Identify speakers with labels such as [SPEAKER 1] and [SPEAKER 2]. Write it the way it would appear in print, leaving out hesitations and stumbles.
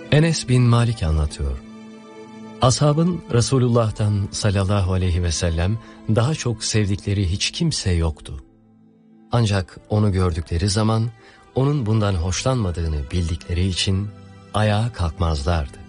[SPEAKER 1] Enes bin Malik anlatıyor. Ashabın Resulullah'tan sallallahu aleyhi ve sellem daha çok sevdikleri hiç kimse yoktu. Ancak onu gördükleri zaman onun bundan hoşlanmadığını bildikleri için ayağa kalkmazlardı.